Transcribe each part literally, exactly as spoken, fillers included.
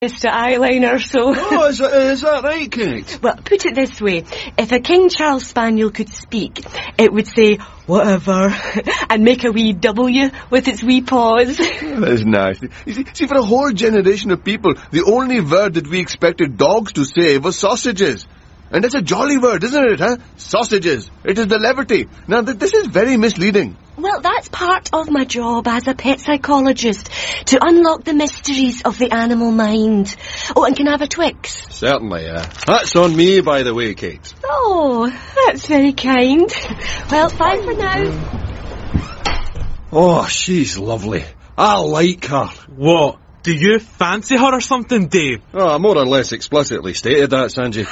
Mister Eyeliner, so... Oh, is that, is that right, Kate? Well, put it this way. If a King Charles Spaniel could speak, it would say, whatever, and make a wee W with its wee paws. That's nice. You see, see, for a whole generation of people, the only word that we expected dogs to say was sausages. And that's a jolly word, isn't it, huh? Sausages. It is the levity. Now, th- this is very misleading. Well, that's part of my job as a pet psychologist, to unlock the mysteries of the animal mind. Oh, and can I have a Twix? Certainly, yeah. That's on me, by the way, Kate. Oh, that's very kind. Well, bye for now. Oh, she's lovely. I like her. What? Do you fancy her or something, Dave? Oh, I more or less explicitly stated that, Sanjay.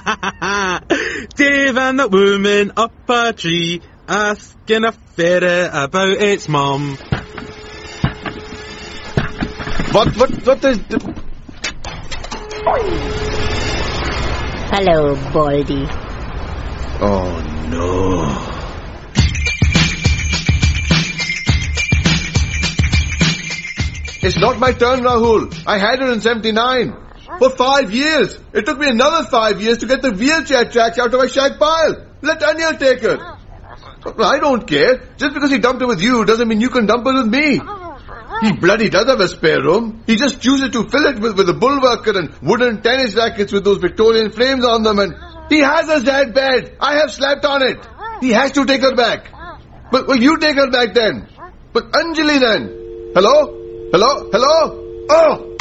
Dave and the woman up a tree, asking a ferret about its mum. What, what, what is... The... Hello, Baldy. Oh, no. It's not my turn, Rahul. I had her in seventy-nine. For five years. It took me another five years to get the wheelchair tracks out of my shag pile. Let Anya take her. I don't care. Just because he dumped her with you doesn't mean you can dump her with me. He bloody does have a spare room. He just chooses to fill it with, with a bulwarker and wooden tennis rackets with those Victorian flames on them, and he has a sad bed. I have slept on it. He has to take her back. But well, you take her back then. But Anjali then. Hello? Hello? Hello? Oh!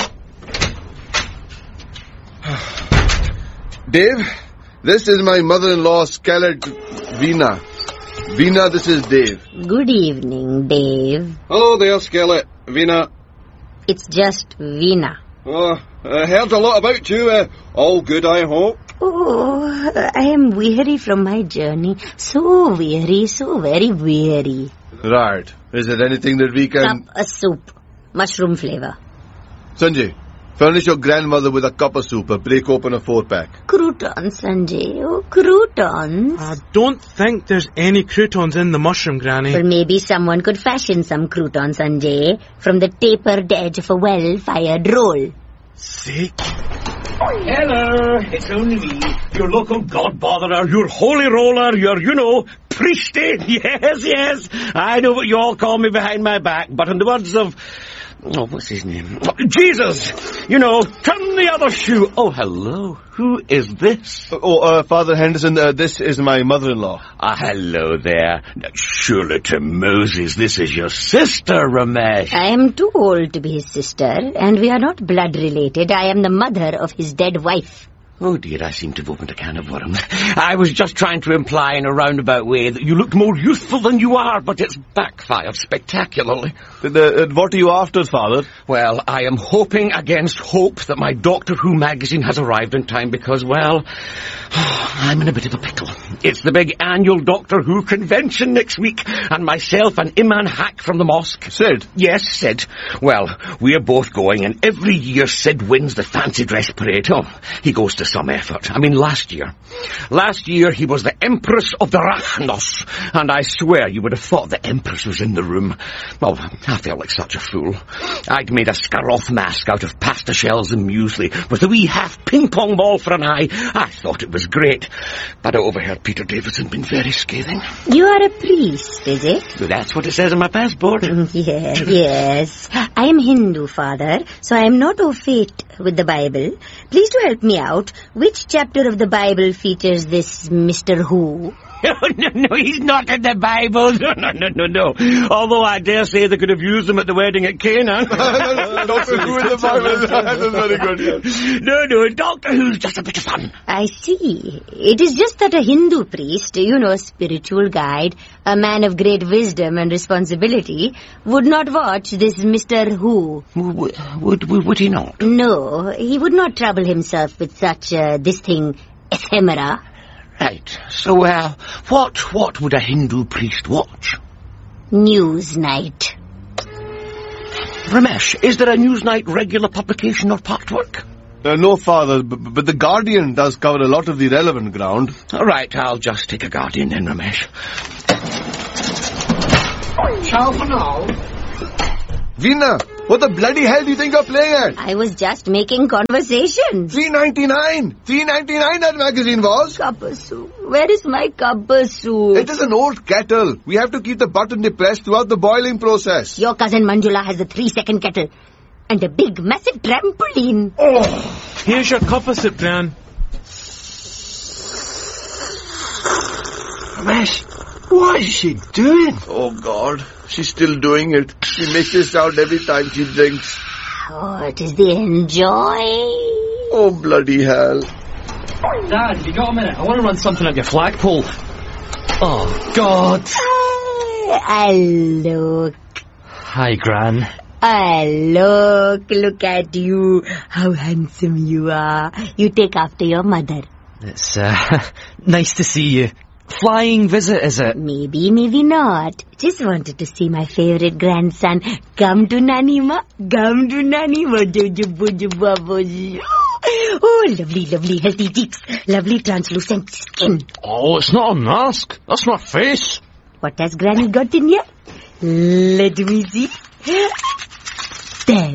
Dave, this is my mother-in-law, Scarlett Veena. Veena, this is Dave. Good evening, Dave. Hello there, Scarlett. Veena. It's just Veena. Oh, I heard a lot about you. Uh, all good, I hope. Oh, I am weary from my journey. So weary, so very weary. Right. Is there anything that we can... Cup a soup. Mushroom flavour. Sanjay, furnish your grandmother with a cup of soup or break open a four-pack. Croutons, Sanjay. Oh, croutons. I don't think there's any croutons in the mushroom, Granny. Well, maybe someone could fashion some croutons, Sanjay, from the tapered edge of a well-fired roll. Sick. Hello, it's only me, your local godbotherer, your holy roller, your, you know, priesty. Yes, yes, I know what you all call me behind my back, but in the words of... Oh, what's his name? Jesus! You know, turn the other shoe. Oh, hello. Who is this? Oh, uh, Father Henderson, uh, this is my mother-in-law. Ah, hello there. Now, surely to Moses, this is your sister, Ramesh. I am too old to be his sister, and we are not blood related. I am the mother of his dead wife. Oh dear, I seem to have opened a can of worms. I was just trying to imply in a roundabout way that you looked more youthful than you are, but it's backfired spectacularly. Uh, uh, what are you after, Father? Well, I am hoping against hope that my Doctor Who magazine has arrived in time because, well, I'm in a bit of a pickle. It's the big annual Doctor Who convention next week, and myself and Iman Hack from the mosque. Sid? Yes, Sid. Well, we're both going, and every year Sid wins the fancy dress parade. Oh, he goes to some effort. I mean, last year. Last year he was the Empress of the Rachnos, and I swear you would have thought the Empress was in the room. Well, I felt like such a fool. I'd made a Scaroth mask out of pasta shells and muesli, with a wee half ping-pong ball for an eye. I thought it was great, but I overheard Peter Davison being very scathing. You are a priest, is it? That's what it says on my passport. Yeah, yes. I am Hindu, Father, so I am not au fait with the Bible. Please do help me out. Which chapter of the Bible features this Mister Who? No, no, no, he's not in the Bible. No, no, no, no, no. Although I dare say they could have used him at the wedding at Cana. Doctor Who in the Bible. That's very good. Yeah. No, no, Doctor Who's just a bit of fun. I see. It is just that a Hindu priest, you know, spiritual guide, a man of great wisdom and responsibility, would not watch this Mister Who. Would, would, would he not? No, he would not trouble himself with such, uh, this thing, ephemera. Right. So, uh, what, what would a Hindu priest watch? Newsnight. Ramesh, is there a Newsnight regular publication or part work? Uh, no, Father, but, but the Guardian does cover a lot of the relevant ground. All right, I'll just take a Guardian then, Ramesh. Ciao for now. Veena, What the bloody hell do you think you're playing at? I was just making conversation. three ninety-nine! three ninety-nine that magazine was! Cup of soup. Where is my cup of soup? It is an old kettle. We have to keep the button depressed throughout the boiling process. Your cousin Manjula has a three-second kettle. And a big, massive trampoline. Oh, here's your cup of soup, Gran. Miss, what is she doing? Oh, God. She's still doing it. She makes this sound every time she drinks. Oh, it is the enjoy. Oh, bloody hell. Dad, have you got a minute? I want to run something up your flagpole. Oh, God. Ah, look. Hi, Gran. Ah, look. Look at you. How handsome you are. You take after your mother. It's, uh, nice to see you. Flying visit, is it? Maybe, maybe not. Just wanted to see my favorite grandson. Come to Nanima. Come to Nanima. Oh, lovely, lovely, healthy cheeks. Lovely translucent skin. Oh, it's not a mask. That's my face. What has Granny got in here? Let me see. There.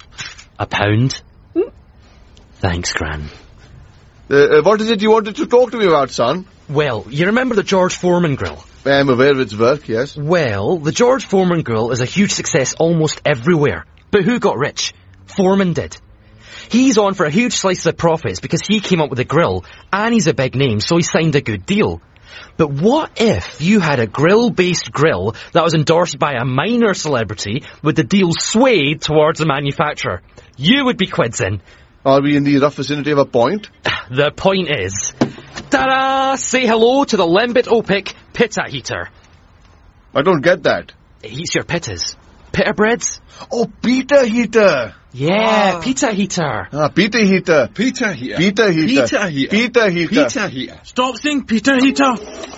A pound? Hmm? Thanks, Gran. Uh, uh, what is it you wanted to talk to me about, son? Well, you remember the George Foreman grill? I'm aware of its work, yes. Well, the George Foreman grill is a huge success almost everywhere. But who got rich? Foreman did. He's on for a huge slice of the profits because he came up with the grill, and he's a big name, so he signed a good deal. But what if you had a grill-based grill that was endorsed by a minor celebrity with the deal swayed towards the manufacturer? You would be quids in. Are we in the rough vicinity of a point? The point is... Ta-da! Say hello to the Lembit Opic Pita Heater. I don't get that. It heats your pitas. Pita breads? Oh, pita heater. Yeah, Ah. pita heater. Ah, pita heater. Pita heater. Pita heater. Pita heater. Pita heater. Pita heater. Stop saying Peter Heater.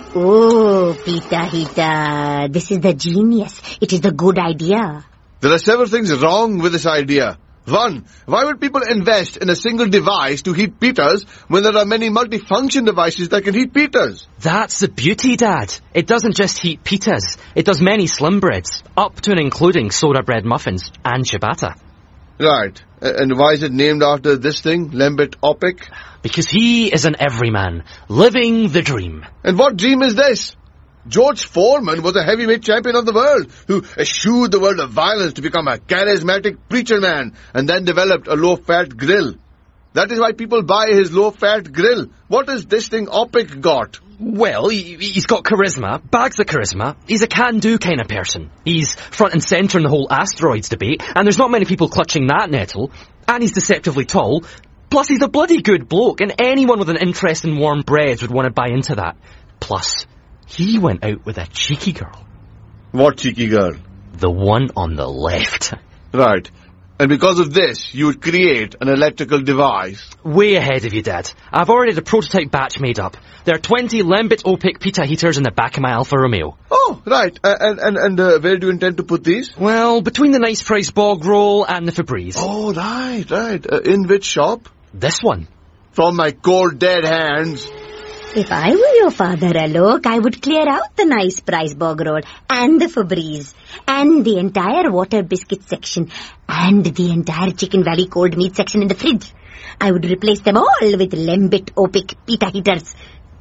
Oh, Pita Hita. This is the genius. It is the good idea. There are several things wrong with this idea. One, why would people invest in a single device to heat pitas when there are many multifunction devices that can heat pitas? That's the beauty, Dad. It doesn't just heat pitas. It does many slim breads, up to and including soda bread muffins and ciabatta. Right. Uh, and why is it named after this thing, Lembit Opic? Because he is an everyman, living the dream. And what dream is this? George Foreman was a heavyweight champion of the world who eschewed the world of violence to become a charismatic preacher man and then developed a low-fat grill. That is why people buy his low-fat grill. What has this thing Opic got? Well, he, he's got charisma, bags of charisma. He's a can-do kind of person. He's front and centre in the whole asteroids debate, and there's not many people clutching that nettle. And he's deceptively tall. Plus, he's a bloody good bloke, and anyone with an interest in warm breads would want to buy into that. Plus, he went out with a cheeky girl. What cheeky girl? The one on the left. Right. And because of this, you would create an electrical device. Way ahead of you, Dad. I've already had a prototype batch made up. There are twenty Lembit Opic Pita heaters in the back of my Alfa Romeo. Oh, right. Uh, and and, and uh, where do you intend to put these? Well, between the Nice Price bog roll and the Febreze. Oh, right, right. Uh, in which shop? This one. From my cold, dead hands. If I were your father, Alok, I would clear out the Nice Price bog roll and the Febreze and the entire water biscuit section and the entire Chicken Valley cold meat section in the fridge. I would replace them all with Lembit Opic Pita heaters,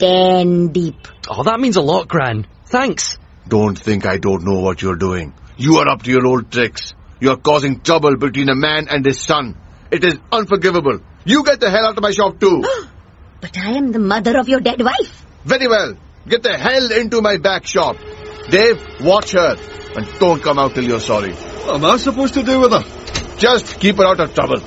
ten deep. Oh, that means a lot, Gran. Thanks. Don't think I don't know what you're doing. You are up to your old tricks. You're causing trouble between a man and his son. It is unforgivable. You get the hell out of my shop too. But I am the mother of your dead wife. Very well. Get the hell into my back shop. Dave, watch her. And don't come out till you're sorry. What am I supposed to do with her? Just keep her out of trouble.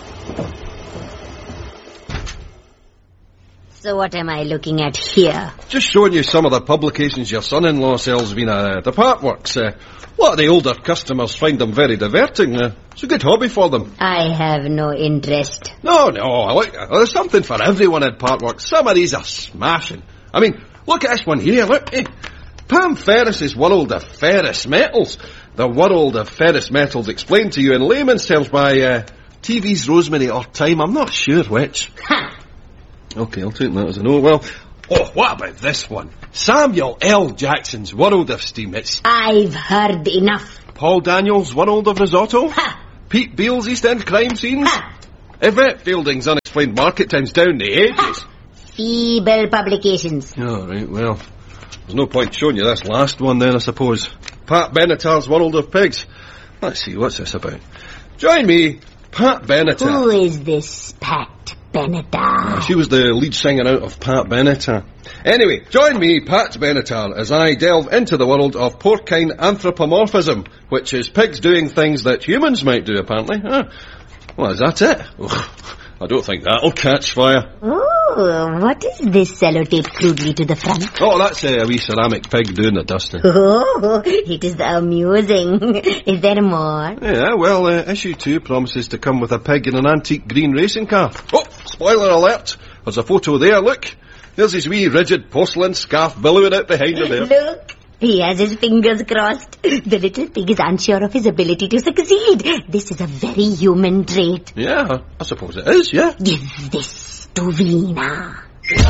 So what am I looking at here? Just showing you some of the publications your son-in-law sells, Vina. Uh, the Partworks. Uh, a lot of the older customers find them very diverting. Uh, it's a good hobby for them. I have no interest. No, no, look, uh, there's something for everyone at Partworks. Some of these are smashing. I mean, look at this one here, look. Eh? Pam Ferris's World of Ferrous Metals. The World of Ferrous Metals explained to you in layman's terms by uh, T V's Rosemary or Time. I'm not sure which. Ha! Okay, I'll take that as a no. Well, oh, what about this one? Samuel L. Jackson's World of Steam. It's I've heard enough. Paul Daniels' World of Risotto. Ha! Pete Beale's East End crime scenes? Ha! Yvette Fielding's Unexplained Market Times down the ages. Feeble publications. Oh, right, well, there's no point showing you this last one then, I suppose. Pat Benatar's World of Pigs. Let's see, what's this about? Join me, Pat Benatar. Who is this Pat Benatar? She was the lead singer out of Pat Benatar. Anyway, join me, Pat Benatar, as I delve into the world of porcine anthropomorphism, which is pigs doing things that humans might do, apparently. Huh? Well, is that it? Ugh, I don't think that'll catch fire. Oh, what is this sellotape crudely to the front? Oh, that's uh, a wee ceramic pig doing the dusting. Oh, it is amusing. Is there more? Yeah, well, uh, issue two promises to come with a pig in an antique green racing car. Oh, spoiler alert. There's a photo there, look. There's his wee rigid porcelain scarf billowing out behind him there. Look, he has his fingers crossed. The little pig is unsure of his ability to succeed. This is a very human trait. Yeah, I suppose it is, yeah. Give this to Veena.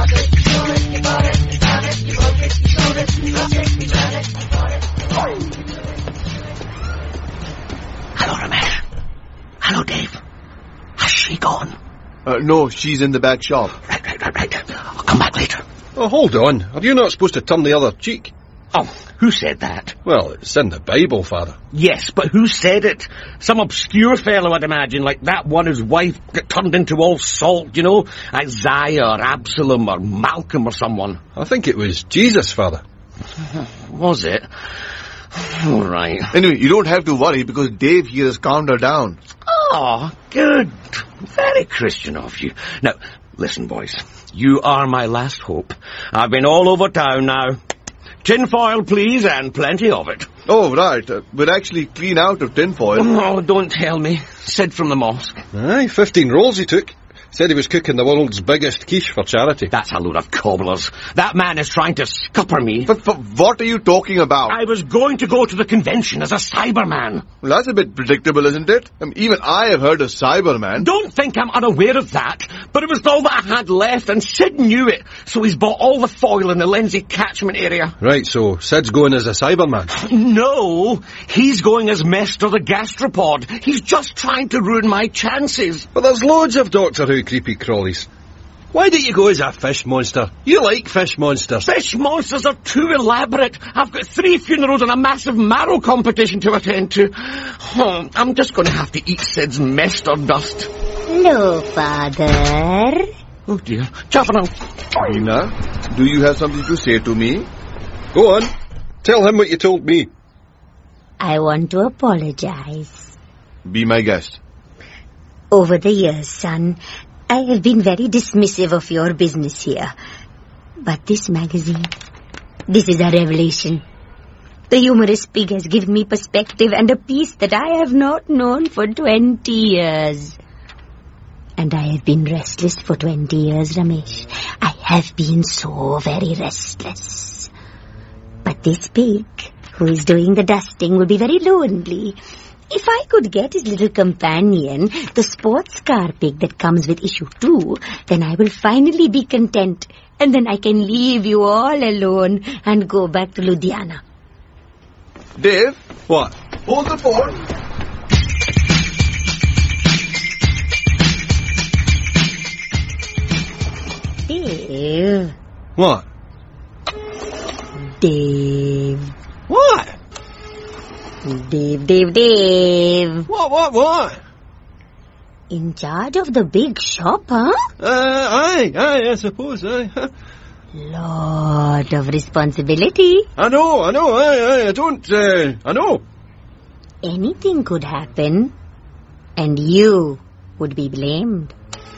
Hello, Ramesh. Hello, Dave. Has she gone? Uh, no, she's in the back shop. Right, right, right, right. I'll come back later. Oh, hold on. Are you not supposed to turn the other cheek? Oh, who said that? Well, it's in the Bible, Father. Yes, but who said it? Some obscure fellow, I'd imagine, like that one whose wife got turned into all salt, you know? Isaiah or Absalom or Malcolm or someone. I think it was Jesus, Father. Was it? All right. Anyway, you don't have to worry because Dave here has calmed her down. Oh, good. Very Christian of you. Now, listen, boys. You are my last hope. I've been all over town now. Tinfoil, please, and plenty of it. Oh, right. Uh, we're actually clean out of tinfoil. Oh, don't tell me. Sid from the mosque. Aye, fifteen rolls he took. Said he was cooking the world's biggest quiche for charity. That's a load of cobblers. That man is trying to scupper me. But, but what are you talking about? I was going to go to the convention as a Cyberman. Well, that's a bit predictable, isn't it? I mean, even I have heard of Cyberman. Don't think I'm unaware of that, but it was all that I had left, and Sid knew it, so he's bought all the foil in the Lindsay catchment area. Right, so Sid's going as a Cyberman. No, he's going as Mester the Gastropod. He's just trying to ruin my chances. But there's loads of Doctor Who creepy crawlies. Why don't you go as a fish monster? You like fish monsters. Fish monsters are too elaborate. I've got three funerals and a massive marrow competition to attend to. Oh, I'm just going to have to eat Sid's Mester dust. No, Father. Oh dear. Ciao for now. Veena, do you have something to say to me? Go on. Tell him what you told me. I want to apologize. Be my guest. Over the years, son, I have been very dismissive of your business here. But this magazine, this is a revelation. The humorous pig has given me perspective and a peace that I have not known for twenty years. And I have been restless for twenty years, Ramesh. I have been so very restless. But this pig, who is doing the dusting, will be very lonely. If I could get his little companion, the sports car pig that comes with issue two, then I will finally be content. And then I can leave you all alone and go back to Ludhiana. Dave? What? Hold the phone. Dave. What? Dave. What? Dave, Dave, Dave. What, what, what? In charge of the big shop, huh? Uh, aye, aye, I suppose, aye. Lot of responsibility. I know, I know, aye, aye, I don't, uh, I know. Anything could happen, and you would be blamed.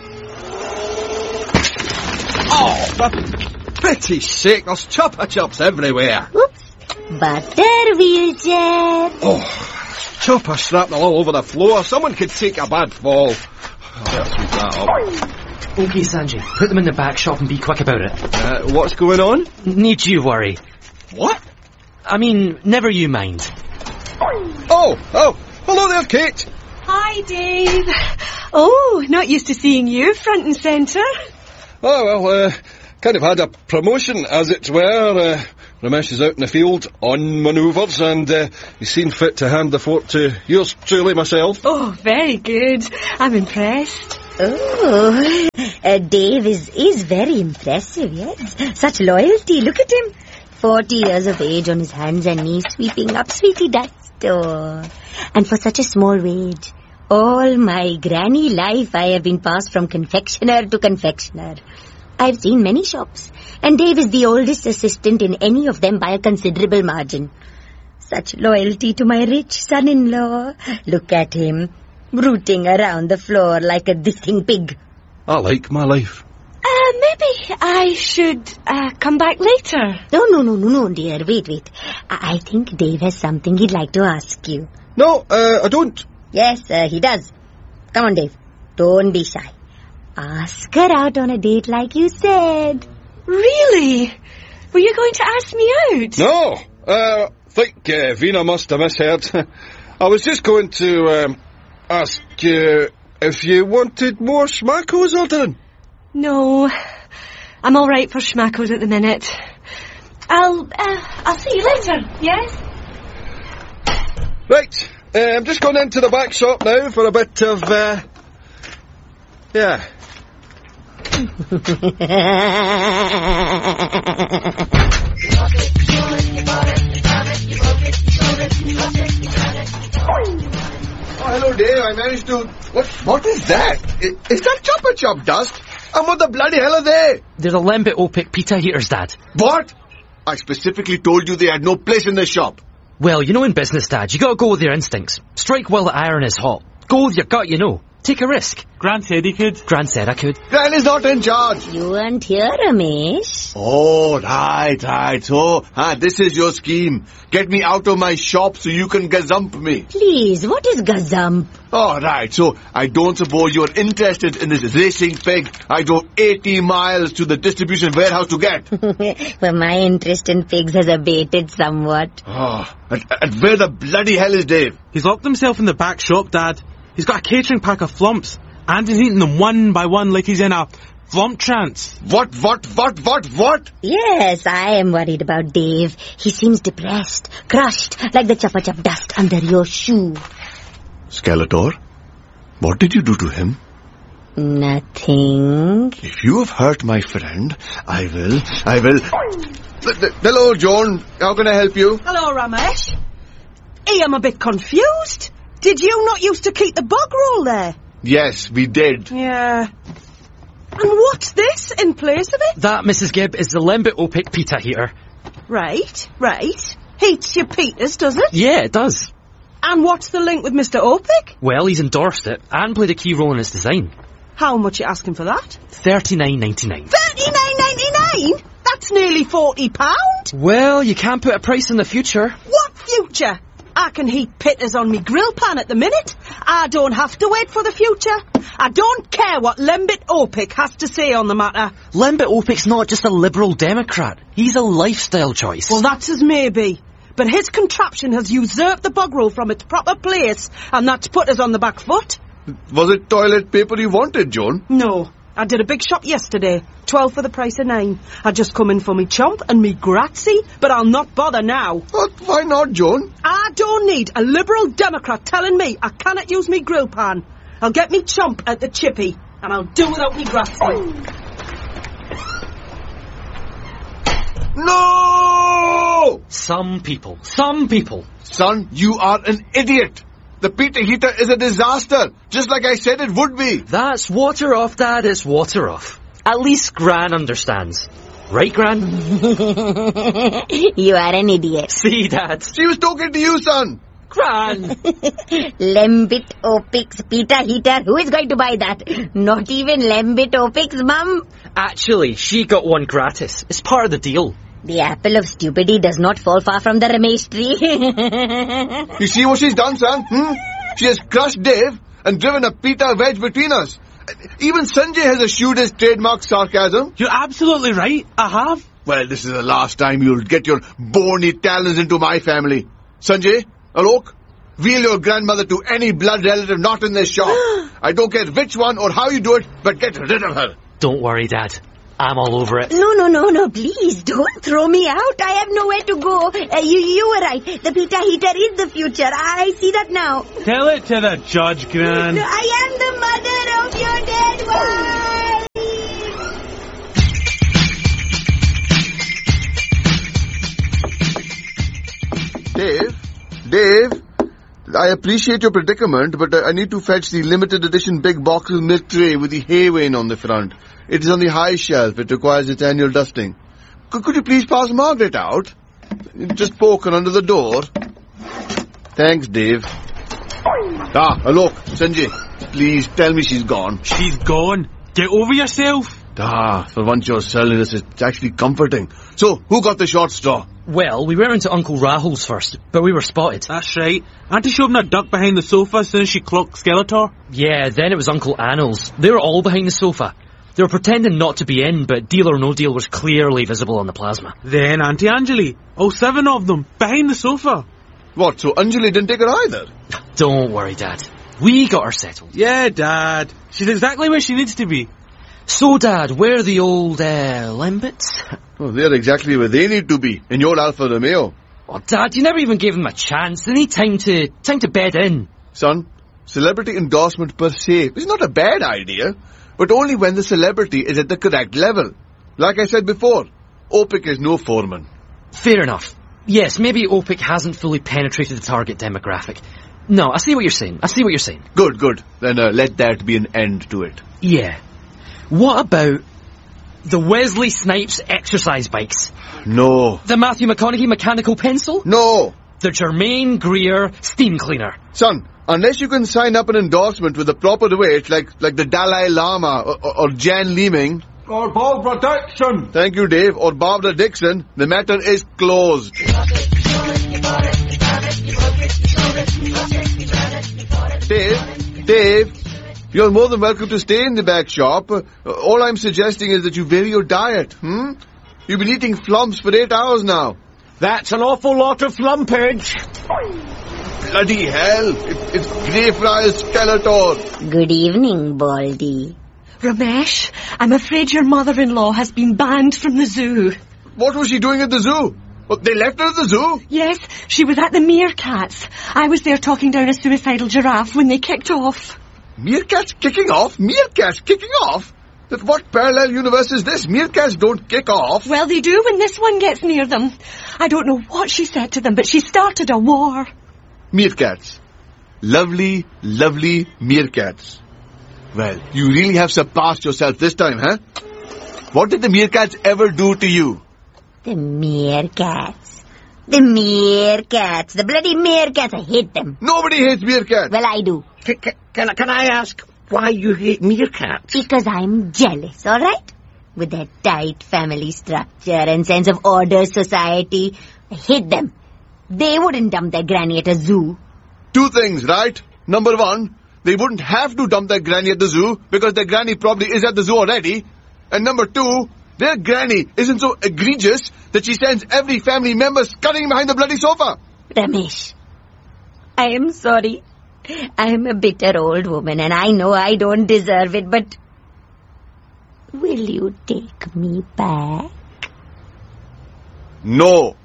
Oh, for pity's sake, there's chopper-chops everywhere. Oops. Butter wheelchair. Oh, chopper shrapnel all over the floor. Someone could take a bad fall. Oh, I'll sweep that up. Okay, Sanjay, put them in the back shop and be quick about it. Uh, what's going on? Need you worry. What? I mean, never you mind. Oh, oh, hello there, Kate. Hi, Dave. Oh, not used to seeing you front and centre. Oh, well, uh, kind of had a promotion, as it were. Uh, Ramesh is out in the field on manoeuvres, and uh, he's seen fit to hand the fort to yours truly, myself. Oh, very good. I'm impressed. Oh, uh, Dave is, is very impressive, yes. Such loyalty, look at him. Forty years of age on his hands and knees, sweeping up sweetie dust. Oh. And for such a small wage. All my granny life I have been passed from confectioner to confectioner. I've seen many shops, and Dave is the oldest assistant in any of them by a considerable margin. Such loyalty to my rich son-in-law. Look at him, rooting around the floor like a dissing pig. I like my life. Uh, maybe I should uh, come back later. No, no, no, no, no, dear. Wait, wait. I, I think Dave has something he'd like to ask you. No, uh, I don't. Yes, uh, he does. Come on, Dave. Don't be shy. Ask her out on a date like you said. Really? Were you going to ask me out? No, uh, think uh, Vina must have misheard. I was just going to um, ask you if you wanted more schmackos, Alderman. No, I'm all right for schmackos at the minute. I'll, uh, I'll see you later, yes? Right, uh, I'm just going into the back shop now for a bit of, uh, yeah. Oh, hello, Dave. I managed to... What? What is that? Is, is that Chopper Chop dust? And what the bloody hell are they? They're the Lembit Opic pita heaters, Dad. What? I specifically told you they had no place in the shop. Well, you know in business, Dad, you gotta go with your instincts. Strike while the iron is hot. Go with your gut, you know. Take a risk. Gran said he could. Gran said I could. Gran is not in charge. You weren't here, Ramesh. Oh, right, right. So, ah, this is your scheme. Get me out of my shop so you can gazump me. Please, what is gazump? Oh, right. So, I don't suppose you're interested in this racing pig I drove eighty miles to the distribution warehouse to get. Well, my interest in pigs has abated somewhat. Oh, and, and where the bloody hell is Dave? He's locked himself in the back shop, Dad. He's got a catering pack of flumps, and he's eating them one by one like he's in a flump trance. What, what, what, what, what? Yes, I am worried about Dave. He seems depressed, crushed, like the Chopper Chop dust under your shoe. Skeletor, what did you do to him? Nothing. If you have hurt my friend, I will, I will... Hello, Joan. How can I help you? Hello, Ramesh. Hey, I'm a bit confused. Did you not used to keep the bog roll there? Yes, we did. Yeah. And what's this in place of it? That, Missus Gibb, is the Lembit Opic pita heater. Right, right. Heats your pitas, does it? Yeah, it does. And what's the link with Mister Opic? Well, he's endorsed it and played a key role in its design. How much you asking for that? thirty-nine ninety-nine. thirty-nine ninety-nine? That's nearly forty pounds. Well, you can't put a price on the future. What future? I can heat pitas on me grill pan at the minute. I don't have to wait for the future. I don't care what Lembit Opic has to say on the matter. Lembit Opic's not just a liberal Democrat. He's a lifestyle choice. Well, that's as may be. But his contraption has usurped the bog roll from its proper place, and that's put us on the back foot. Was it toilet paper you wanted, Joan? No. I did a big shop yesterday. Twelve for the price of nine. I just come in for me chomp and me grazie, but I'll not bother now. But why not, Joan? I don't need a liberal Democrat telling me I cannot use me grill pan. I'll get me chomp at the chippy, and I'll do without me grazie. No! Some people. Some people. Son, you are an idiot. The pita heater is a disaster, just like I said it would be. That's water off, Dad, it's water off. At least Gran understands. Right, Gran? You are an idiot. See, Dad? She was talking to you, son. Gran! Lembit Opic's pita heater. Who is going to buy that? Not even Lembit Opic's mum. Actually, she got one gratis. It's part of the deal. The apple of stupidity does not fall far from the Ramesh tree. You see what she's done, son? Hmm? She has crushed Dave and driven a pita wedge between us. Even Sanjay has eschewed his trademark sarcasm. You're absolutely right. I have. Well, this is the last time you'll get your bony talons into my family. Sanjay, Alok, wheel your grandmother to any blood relative not in this shop. I don't care which one or how you do it, but get rid of her. Don't worry, Dad. I'm all over it. No, no, no, no, please, don't throw me out. I have nowhere to go. Uh, you, you were right. The pita heater is the future. I see that now. Tell it to the judge, Gran. I am the mother of your dead wife. Dave? Dave? I appreciate your predicament, but I need to fetch the limited edition big box of milk tray with the hay wain on the front. It is on the high shelf. It requires its annual dusting. C- could you please pass Margaret out? Just poke her under the door. Thanks, Dave. Ah, look, Sanjay. Please tell me she's gone. She's gone. Get over yourself. Ah, for once your surliness is actually comforting. So, who got the short straw? Well, we went into Uncle Rahul's first, but we were spotted. That's right. Auntie showed him a duck behind the sofa as soon as she clocked Skeletor. Yeah, then it was Uncle Anil's. They were all behind the sofa. They were pretending not to be in, but Deal or No Deal was clearly visible on the plasma. Then Auntie Anjali. All seven of them, behind the sofa. What, so Anjali didn't take her either? Don't worry, Dad. We got her settled. Yeah, Dad. She's exactly where she needs to be. So, Dad, where are the old, uh, limbits? Oh, they're exactly where they need to be, in your Alfa Romeo. Oh, Dad, you never even gave them a chance. They need time to, time to bed in. Son, celebrity endorsement per se is not a bad idea, but only when the celebrity is at the correct level. Like I said before, Opic is no foreman. Fair enough. Yes, maybe Opic hasn't fully penetrated the target demographic. No, I see what you're saying. I see what you're saying. Good, good. Then uh, let that be an end to it. Yeah. What about the Wesley Snipes exercise bikes? No. The Matthew McConaughey mechanical pencil? No. The Jermaine Greer steam cleaner? Son, unless you can sign up an endorsement with the proper weight, like like the Dalai Lama or, or, or Jan Leeming... Or Barbara Dixon. Thank you, Dave. Or Barbara Dixon. The matter is closed. Dave, Dave, you're more than welcome to stay in the back shop. Uh, all I'm suggesting is that you vary your diet, hmm? You've been eating flumps for eight hours now. That's an awful lot of flumpage. Bloody hell, it, it's Greyfriars Skeletor. Good evening, Baldy. Ramesh, I'm afraid your mother-in-law has been banned from the zoo. What was she doing at the zoo? Oh, they left her at the zoo? Yes, she was at the meerkats. I was there talking down a suicidal giraffe when they kicked off. Meerkats kicking off? Meerkats kicking off? That what parallel universe is this? Meerkats don't kick off. Well, they do when this one gets near them. I don't know what she said to them, but she started a war. Meerkats. Lovely, lovely meerkats. Well, you really have surpassed yourself this time, huh? What did the meerkats ever do to you? The meerkats. The meerkats. The bloody meerkats. I hate them. Nobody hates meerkats. Well, I do. Can, can, can I ask why you hate meerkats? Because I'm jealous, all right? With their tight family structure and sense of order society. I hate them. They wouldn't dump their granny at a zoo. Two things, right? Number one, they wouldn't have to dump their granny at the zoo because their granny probably is at the zoo already. And number two, their granny isn't so egregious that she sends every family member scuttling behind the bloody sofa. Ramesh, I am sorry. I am a bitter old woman and I know I don't deserve it, but will you take me back? No.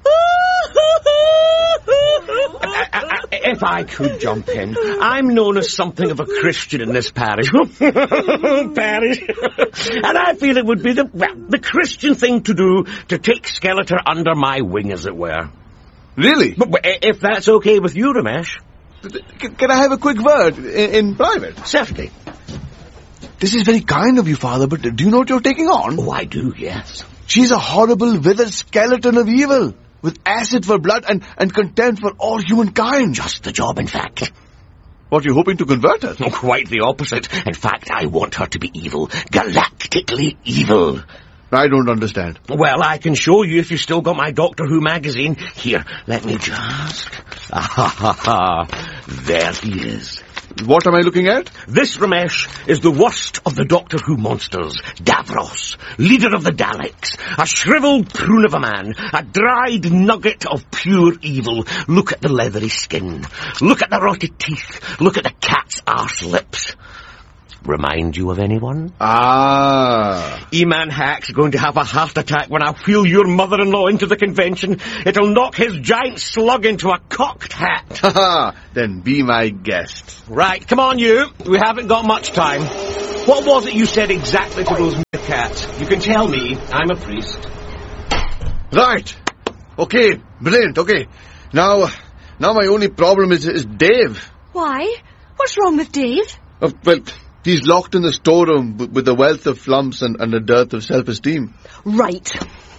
I, I, if I could jump in, I'm known as something of a Christian in this parish. Parish. And I feel it would be the, well, the Christian thing to do to take Skeletor under my wing, as it were. Really? But, but if that's okay with you, Ramesh. Can, can I have a quick word in, in private? Certainly. This is very kind of you, Father, but do you know what you're taking on? Oh, I do, yes. She's a horrible, withered skeleton of evil, with acid for blood and, and contempt for all humankind. Just the job, in fact. What, you hoping to convert her? Oh, quite the opposite. In fact, I want her to be evil. Galactically evil. I don't understand. Well, I can show you if you still got my Doctor Who magazine. Here, let me just... Ah, ha, ha, ha. There he is. What am I looking at? This, Ramesh, is the worst of the Doctor Who monsters. Davros, leader of the Daleks. A shriveled prune of a man. A dried nugget of pure evil. Look at the leathery skin. Look at the rotted teeth. Look at the cat's arse lips. remind you of anyone? Ah. E-Man Hack's going to have a heart attack when I wheel your mother-in-law into the convention. It'll knock his giant slug into a cocked hat. Haha, then be my guest. Right, come on you. We haven't got much time. What was it you said exactly to those meerkats? You can tell me. I'm a priest. Right. Okay, brilliant, okay. Now, now my only problem is, is Dave. Why? What's wrong with Dave? Uh, well, he's locked in the storeroom with, with a wealth of flumps and, and a dearth of self-esteem. Right.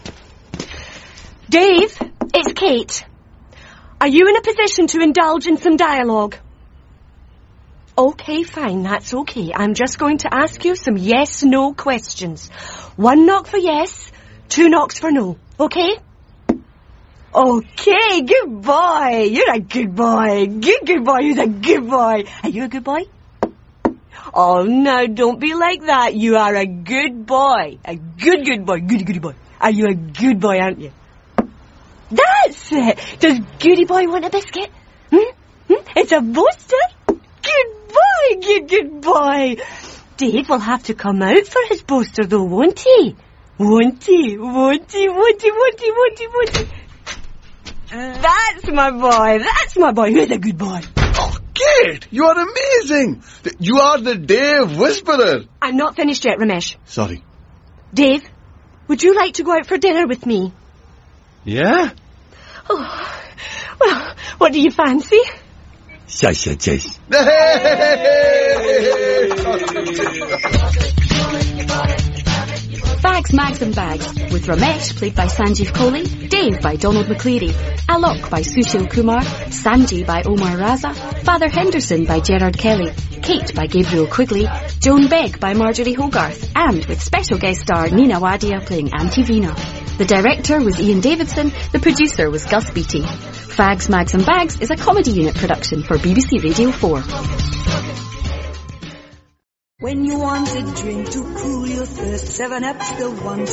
Dave, it's Kate. Are you in a position to indulge in some dialogue? Okay, fine, that's okay. I'm just going to ask you some yes-no questions. One knock for yes, two knocks for no. Okay? Okay, good boy. You're a good boy. Good, good boy. You're a good boy. Are you a good boy? Oh, no, don't be like that. You are a good boy. A good, good boy. Goody, goody boy. Are you a good boy, aren't you? That's it. Does Goody Boy want a biscuit? Hmm? Hmm? It's a booster. Good boy. Good, good boy. Dave will have to come out for his booster, though, won't he? Won't he? Won't he? Won't he? Won't he? Won't he? Won't he? That's my boy. That's my boy. Who's a good boy? Oh, Kate, you are amazing. You are the Dave Whisperer. I'm not finished yet, Ramesh. Sorry. Dave, would you like to go out for dinner with me? Yeah? Oh, well, what do you fancy? Yes, yes, yes. Bags, Mags and Bags, with Ramesh, played by Sanjeev Kohli, Dave by Donald McCleary, Alok by Sushil Kumar, Sanji by Omar Raza, Father Henderson by Gerard Kelly, Kate by Gabriel Quigley, Joan Begg by Marjorie Hogarth, and with special guest star Nina Wadia playing Auntie Veena. The director was Ian Davidson, the producer was Gus Beattie. Fags, Mags and Bags is a comedy unit production for B B C Radio four. When you want a drink to cool your thirst, seven Up's the one.